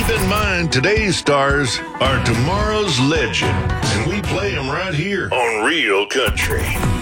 Keep in mind, today's stars are tomorrow's legend, and we play them right here on Real Country.